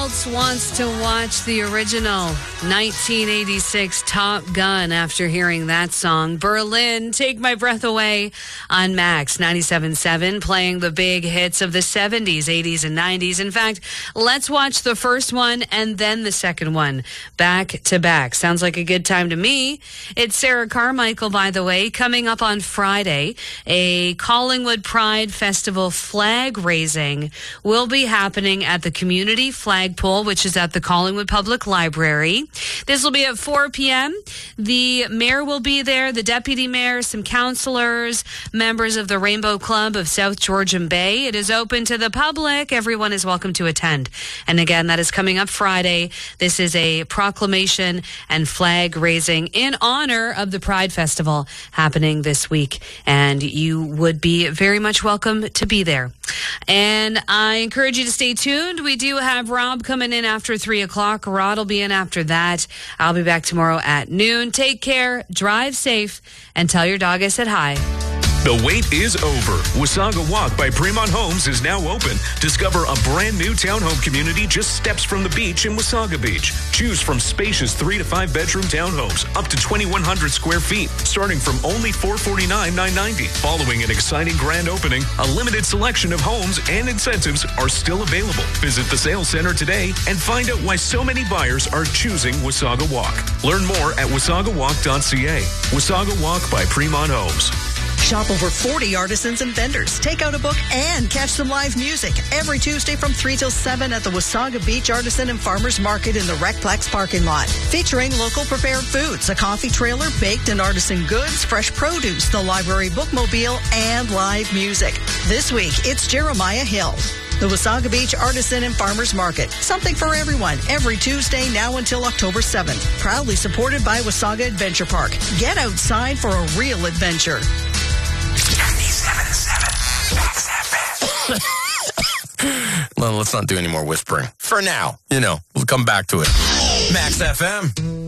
else wants to watch the original 1986 Top Gun after hearing that song? Berlin, Take My Breath Away on Max 97.7, playing the big hits of the 70s, 80s, and 90s. In fact, let's watch the first one and then the second one back to back. Sounds like a good time to me. It's Sarah Carmichael, by the way. Coming up on Friday, a Collingwood Pride Festival flag raising will be happening at the Community Flagpole, which is at the Collingwood Public Library. This will be at 4 p.m. The mayor will be there, the deputy mayor, some councillors, members of the Rainbow Club of South Georgian Bay. It is open to the public. Everyone is welcome to attend. And again, that is coming up Friday. This is a proclamation and flag raising in honor of the Pride Festival happening this week. And you would be very much welcome to be there. And I encourage you to stay tuned. We do have Rob coming in after 3 o'clock. Rod will be in after that. I'll be back tomorrow at noon. Take care, drive safe, and tell your dog I said hi. The wait is over. Wasaga Walk by Fremont Homes is now open. Discover a brand new townhome community just steps from the beach in Wasaga Beach. Choose from spacious 3 to 5 bedroom townhomes up to 2,100 square feet, starting from only $449,990. Following an exciting grand opening, a limited selection of homes and incentives are still available. Visit the sales center today and find out why so many buyers are choosing Wasaga Walk. Learn more at wasagawalk.ca. Wasaga Walk by Fremont Homes. Shop over 40 artisans and vendors. Take out a book and catch some live music every Tuesday from 3 till 7 at the Wasaga Beach Artisan and Farmers Market in the Recplex parking lot. Featuring local prepared foods, a coffee trailer, baked and artisan goods, fresh produce, the library bookmobile, and live music. This week, it's Jeremiah Hill. The Wasaga Beach Artisan and Farmers Market. Something for everyone every Tuesday now until October 7th. Proudly supported by Wasaga Adventure Park. Get outside for a real adventure. 97.7 Max FM. Well, let's not do any more whispering. For now, we'll come back to it. Max FM.